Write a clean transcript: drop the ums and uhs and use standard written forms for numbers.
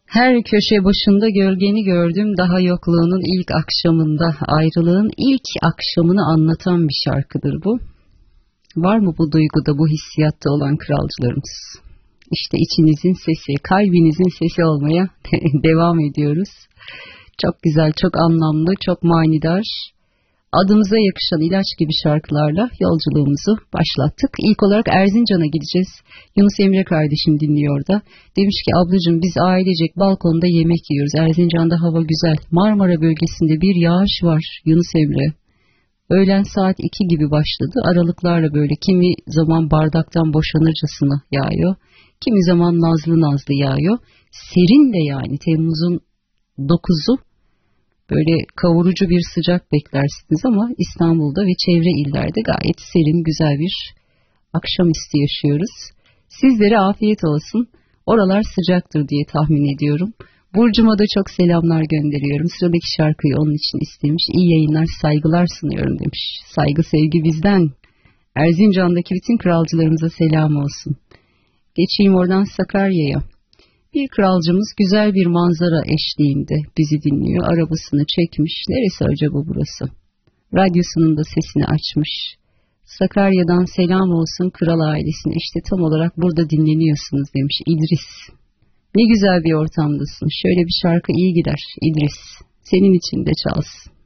Her köşe başında gölgeni gördüm daha yokluğunun ilk akşamında, ayrılığın ilk akşamını anlatan bir şarkıdır bu. Var mı bu duyguda, bu hissiyatta olan kralcılarımız? İşte içinizin sesi, kalbinizin sesi olmaya devam ediyoruz. Çok güzel, çok anlamlı, çok manidar, adımıza yakışan ilaç gibi şarkılarla yolculuğumuzu başlattık. İlk olarak Erzincan'a gideceğiz. Yunus Emre kardeşim dinliyor da. Demiş ki ablacığım biz ailecek balkonda yemek yiyoruz. Erzincan'da hava güzel. Marmara bölgesinde bir yağış var Yunus Emre. Öğlen saat 2 gibi başladı. Aralıklarla böyle kimi zaman bardaktan boşanırcasına yağıyor. Kimi zaman nazlı nazlı yağıyor. Serin de yani Temmuz'un 9'u. Böyle kavurucu bir sıcak beklersiniz ama İstanbul'da ve çevre illerde gayet serin, güzel bir akşamüstü yaşıyoruz. Sizlere afiyet olsun. Oralar sıcaktır diye tahmin ediyorum. Burcu'ma da çok selamlar gönderiyorum. Sıradaki şarkıyı onun için istemiş. İyi yayınlar, saygılar sunuyorum demiş. Saygı, sevgi bizden. Erzincan'daki bütün kralcılarımıza selam olsun. Geçeyim oradan Sakarya'ya. Bir kralcımız güzel bir manzara eşliğinde bizi dinliyor. Arabasını çekmiş. Neresi acaba burası? Radyosunun da sesini açmış. Sakarya'dan selam olsun kral ailesine. İşte tam olarak burada dinleniyorsunuz demiş İdris. Ne güzel bir ortamdasın. Şöyle bir şarkı iyi gider İdris. Senin için de çalsın.